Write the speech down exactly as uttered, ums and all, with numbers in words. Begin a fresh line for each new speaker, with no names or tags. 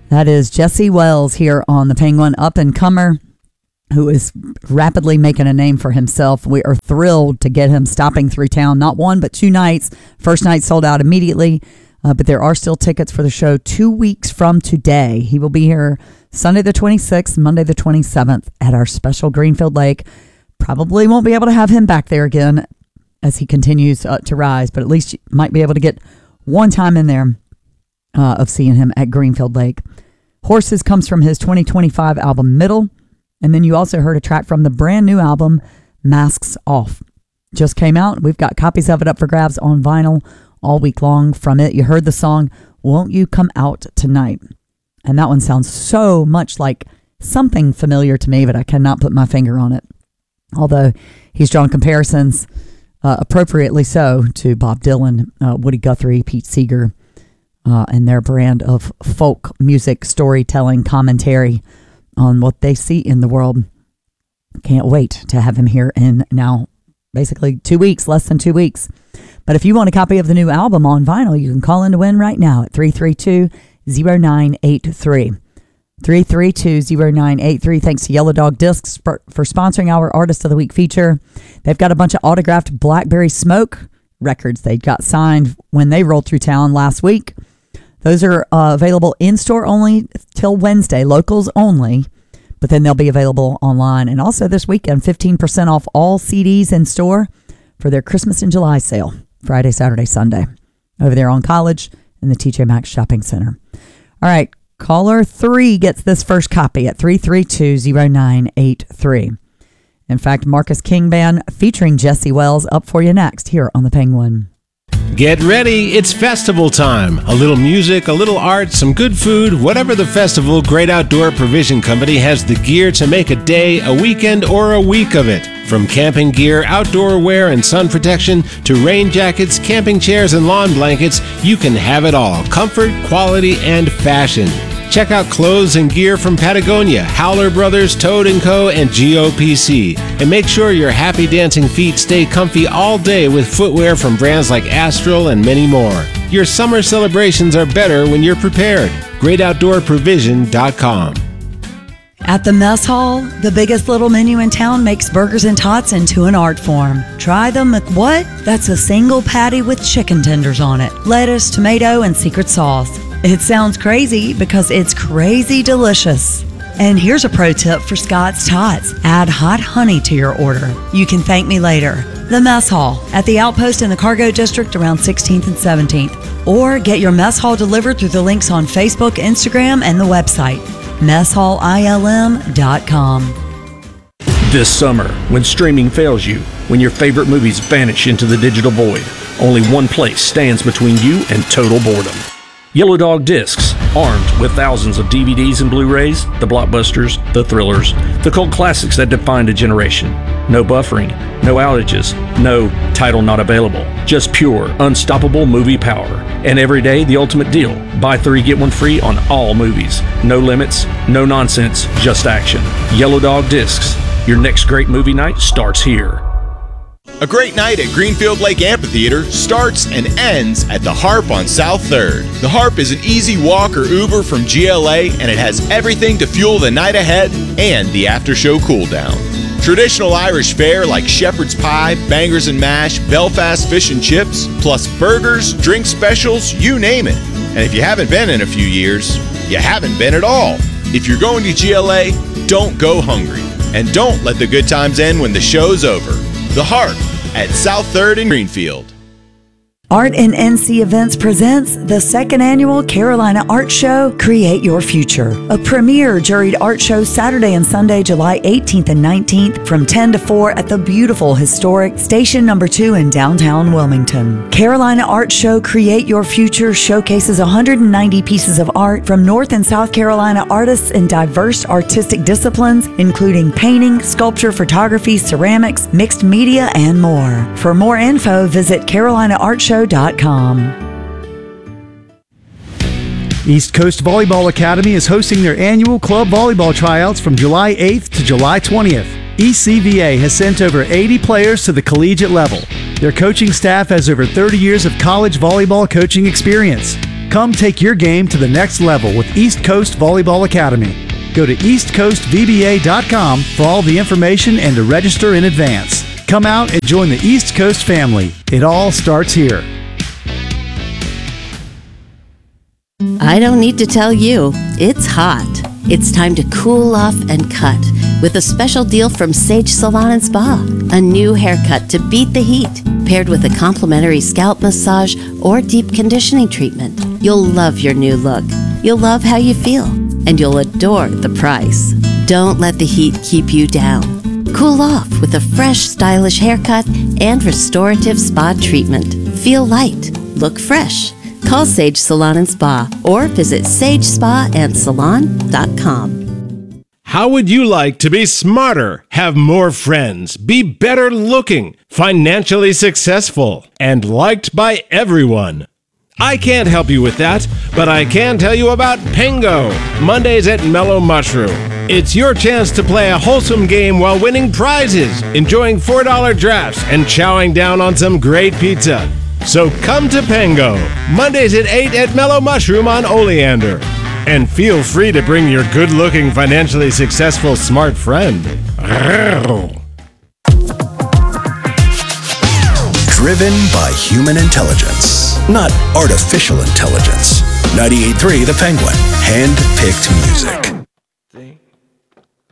That is Jesse Wells here on the Penguin, up-and-comer who is rapidly making a name for himself. We are thrilled to get him stopping through town, not one but two nights. First night sold out immediately, uh, but there are still tickets for the show two weeks from today. He will be here Sunday the twenty-sixth, Monday the twenty-seventh at our special Greenfield Lake. Probably won't be able to have him back there again as he continues uh, to rise, but at least you might be able to get one time in there uh, of seeing him at Greenfield Lake. Horses comes from his twenty twenty-five album Middle, and then you also heard a track from the brand new album Masks Off. Just came out. We've got copies of it up for grabs on vinyl all week long. From it, you heard the song Won't You Come Out Tonight? And that one sounds so much like something familiar to me, but I cannot put my finger on it. Although he's drawn comparisons, uh, appropriately so, to Bob Dylan, uh, Woody Guthrie, Pete Seeger, Uh, and their brand of folk music storytelling commentary on what they see in the world. Can't wait to have him here in now basically two weeks, less than two weeks. But if you want a copy of the new album on vinyl, you can call in to win right now at three three two, zero nine eight three. three three two, zero nine eight three. Thanks to Yellow Dog Discs for, for sponsoring our Artist of the Week feature. They've got a bunch of autographed Blackberry Smoke records they got signed when they rolled through town last week. Those are uh, available in-store only till Wednesday, locals only, but then they'll be available online. And also this weekend, fifteen percent off all C Ds in store for their Christmas in July sale, Friday, Saturday, Sunday, over there on College in the T J Maxx Shopping Center. All right, caller three gets this first copy at three three two, zero nine eight three. In fact, Marcus King Band featuring Jesse Wells up for you next here on the Penguin.
Get ready, it's festival time. A little music, a little art, some good food, whatever the festival, Great Outdoor Provision Company has the gear to make a day, a weekend, or a week of it. From camping gear, outdoor wear, and sun protection, to rain jackets, camping chairs, and lawn blankets, you can have it all. Comfort, quality, and fashion. Check out clothes and gear from Patagonia, Howler Brothers, Toad and Co., and G O P C. And make sure your happy dancing feet stay comfy all day with footwear from brands like Astral and many more. Your summer celebrations are better when you're prepared. great outdoor provision dot com.
At the Mess Hall, the biggest little menu in town makes burgers and tots into an art form. Try the McWhat? That's a single patty with chicken tenders on it, lettuce, tomato, and secret sauce. It sounds crazy because it's crazy delicious. And here's a pro tip for Scott's Tots. Add hot honey to your order. You can thank me later. The Mess Hall at the Outpost in the Cargo District around sixteenth and seventeenth. Or get your Mess Hall delivered through the links on Facebook, Instagram, and the website, mess hall I L M dot com.
This summer, when streaming fails you, when your favorite movies vanish into the digital void, only one place stands between you and total boredom. Yellow Dog Discs, armed with thousands of D V Ds and Blu-rays, the blockbusters, the thrillers, the cult classics that defined a generation. No buffering, no outages, no title not available. Just pure, unstoppable movie power. And every day, the ultimate deal. Buy three, get one free on all movies. No limits, no nonsense, just action. Yellow Dog Discs. Your next great movie night starts here.
A great night at Greenfield Lake Amphitheater starts and ends at the Harp on South third. The Harp is an easy walk or Uber from G L A, and it has everything to fuel the night ahead and the after-show cool-down. Traditional Irish fare like shepherd's pie, bangers and mash, Belfast fish and chips, plus burgers, drink specials, you name it. And if you haven't been in a few years, you haven't been at all. If you're going to G L A, don't go hungry. And don't let the good times end when the show's over. The Harp at South third in Greenfield.
Art and N C Events presents the second annual Carolina Art Show, Create Your Future. A premier juried art show Saturday and Sunday, July eighteenth and nineteenth from ten to four at the beautiful historic Station Number two in downtown Wilmington. Carolina Art Show, Create Your Future showcases one hundred ninety pieces of art from North and South Carolina artists in diverse artistic disciplines, including painting, sculpture, photography, ceramics, mixed media, and more. For more info, visit carolina art show dot com.
East Coast Volleyball Academy is hosting their annual club volleyball tryouts from July eighth to July twentieth. E C V A has sent over eighty players to the collegiate level. Their coaching staff has over thirty years of college volleyball coaching experience. Come take your game to the next level with East Coast Volleyball Academy. Go to east coast v b a dot com for all the information and to register in advance. Come out and join the East Coast family. It all starts here.
I don't need to tell you, it's hot. It's time to cool off and cut with a special deal from Sage Salon and Spa. A new haircut to beat the heat, paired with a complimentary scalp massage or deep conditioning treatment. You'll love your new look. You'll love how you feel, and you'll adore the price. Don't let the heat keep you down. Cool off with a fresh, stylish haircut and restorative spa treatment. Feel light. Look fresh. Call Sage Salon and Spa or visit sage spa and salon dot com.
How would you like to be smarter, have more friends, be better looking, financially successful, and liked by everyone? I can't help you with that, but I can tell you about Pango, Mondays at Mellow Mushroom. It's your chance to play a wholesome game while winning prizes, enjoying four dollar drafts, and chowing down on some great pizza. So come to Pango, Mondays at eight at Mellow Mushroom on Oleander. And feel free to bring your good-looking, financially successful, smart friend.
Driven by human intelligence, not artificial intelligence. ninety-eight point three The Penguin. Hand-picked music.